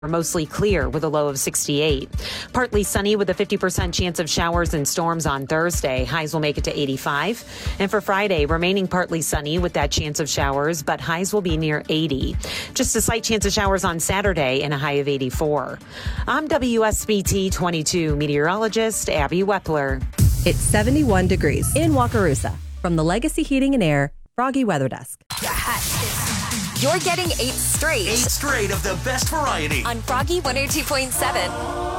Mostly clear with a low of 68. Partly sunny with a 50% chance of showers and storms on Thursday. Highs will make it to 85. And for Friday, remaining partly sunny with that chance of showers, but highs will be near 80. Just a slight chance of showers on Saturday and a high of 84. I'm WSBT 22 meteorologist Abby Wepler. It's 71 degrees in Wakarusa. From the Legacy Heating and Air Froggy Weather Desk. You're getting 8 straight. 8 straight of the best variety. On Froggy 102.7.